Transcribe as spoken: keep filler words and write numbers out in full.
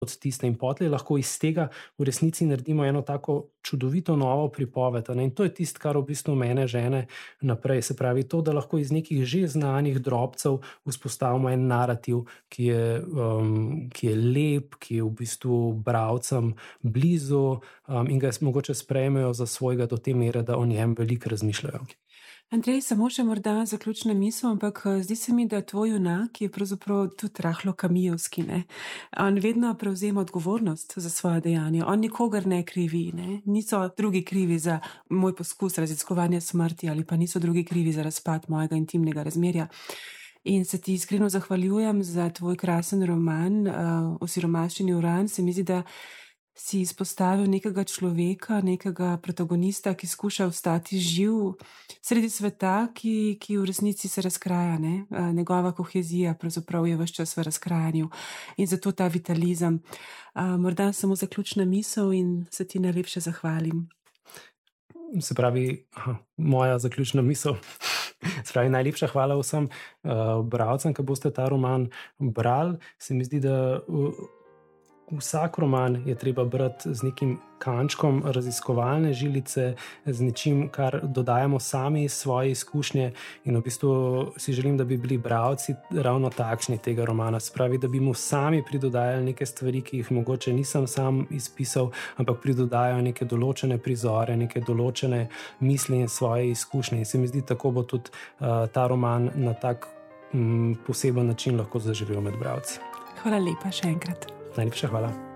odstisne in potlej lahko iz tega v resnici naredimo eno tako čudovito novo pripoved. Ne? In to je tisto, kar v bistvu mene žene naprej. Se pravi to, da lahko iz nekih že znanih drobcev vzpostavimo en narativ, ki je, um, ki je lep, ki je v bistvu bralcem blizu um, in ga mogoče sprejmejo za svojega do te mere, da o njem veliko razmišljajo. Andrej, samo še morda zaključna misel, ampak zdi se mi, da tvoj junak je pravzaprav tudi rahlo kamijevski. Ne? On vedno prevzema odgovornost za svoje dejanje, on nikogar ne krivi. Ne? Niso drugi krivi za moj poskus raziskovanja smrti ali pa niso drugi krivi za razpad mojega intimnega razmerja. In se ti iskreno zahvaljujem za tvoj krasen roman uh, Osiromaščeni uran. Se mi zdi, da si izpostavil nekega človeka, nekega protagonista, ki skuša ostati živ sredi sveta, ki, ki v resnici se razkraja. Ne? Njegova kohezija pravzaprav je ves čas v razkrajanju in zato ta vitalizem. Morda samo zaključna misel in se ti najlepše zahvalim. Se pravi, aha, moja zaključna misel. Se pravi, najlepša hvala vsem uh, bralcem, ki boste ta roman brali. Se mi zdi, da uh, vsak roman je treba brati z nekim kančkom raziskovalne žilice, z nečim, kar dodajamo sami iz svoje izkušnje in v bistvu si želim, da bi bili bralci ravno takšni tega romana. Spravi, da bi mu sami pridodajali neke stvari, ki jih mogoče nisem sam izpisal, ampak pridodajajo neke določene prizore, neke določene misli in svoje izkušnje. In se mi zdi, tako bo tudi uh, ta roman na tak um, poseben način lahko zaživel med bralci. Hvala lepa še enkrat. Najlepša hvala.